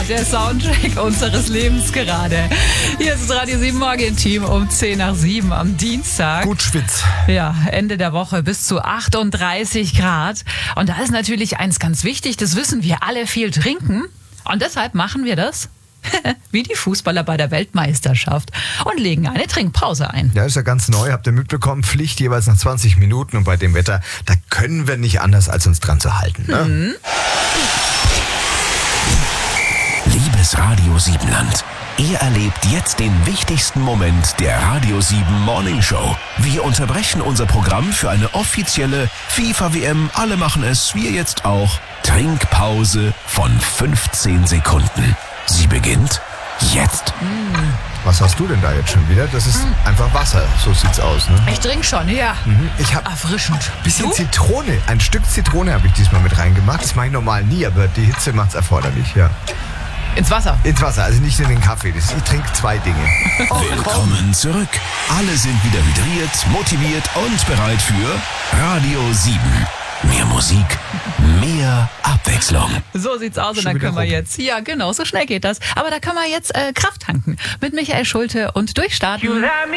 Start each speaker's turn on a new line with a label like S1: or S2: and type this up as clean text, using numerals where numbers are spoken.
S1: der Soundtrack unseres Lebens gerade. Hier ist das Radio 7 Morgen-Team um 6:10 am Dienstag.
S2: Gut Schwitz.
S1: Ja, Ende der Woche bis zu 38 Grad. Und da ist natürlich eins ganz wichtig, das wissen wir alle, viel trinken. Und deshalb machen wir das wie die Fußballer bei der Weltmeisterschaft und legen eine Trinkpause ein.
S2: Ja, ist ja ganz neu, habt ihr mitbekommen, Pflicht jeweils nach 20 Minuten und bei dem Wetter, da können wir nicht anders, als uns dran zu halten. Ne?
S1: Mhm.
S3: Liebes Radio 7 Land, ihr erlebt jetzt den wichtigsten Moment der Radio 7 Morning Show. Wir unterbrechen unser Programm für eine offizielle FIFA-WM, alle machen es, wir jetzt auch, Trinkpause von 15 Sekunden. Sie beginnt jetzt.
S2: Was hast du denn da jetzt schon wieder? Das ist einfach Wasser, so sieht's aus, ne?
S1: Ich trinke schon, ja.
S2: Ich habe
S1: Erfrischend.
S2: ein bisschen Zitrone, ein Stück Zitrone habe ich diesmal mit reingemacht. Das mache ich normal nie, aber die Hitze macht's erforderlich, ja.
S1: Ins Wasser.
S2: Ins Wasser, also nicht in den Kaffee. Ich trinke 2 Dinge.
S3: Willkommen zurück. Alle sind wieder hydriert, motiviert und bereit für Radio 7. Mehr Musik, mehr Abwechslung.
S1: So sieht's aus und
S2: Schon
S1: dann
S2: wieder
S1: können wir
S2: rum.
S1: jetzt, ja genau, so schnell geht das. Aber da können wir jetzt Kraft tanken mit Michael Schulte und durchstarten.